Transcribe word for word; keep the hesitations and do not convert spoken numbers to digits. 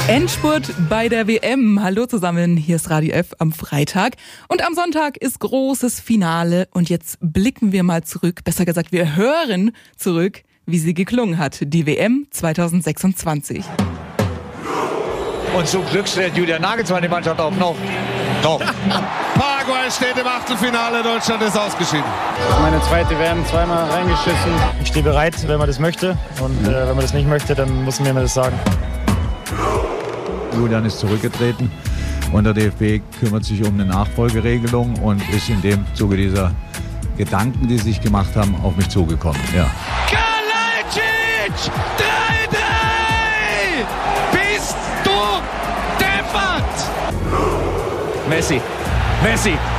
Endspurt bei der W M. Hallo zusammen, hier ist Radio F am Freitag. Und am Sonntag ist großes Finale. Und jetzt blicken wir mal zurück, besser gesagt, wir hören zurück, wie sie geklungen hat, die W M zwanzig sechsundzwanzig. Und zum Glück stellt Julian Nagelsmann die Mannschaft auf. Noch. Noch. Paraguay steht im Achtelfinale, Deutschland ist ausgeschieden. Meine zweite W M, zweimal reingeschissen. Ich stehe bereit, wenn man das möchte. Und äh, wenn man das nicht möchte, dann muss man mir das sagen. Julian ist zurückgetreten und der D F B kümmert sich um eine Nachfolgeregelung und ist in dem Zuge dieser Gedanken, die sie sich gemacht haben, auf mich zugekommen. Ja. Kalajdzic! drei drei! Bist du deppert? Messi, Messi,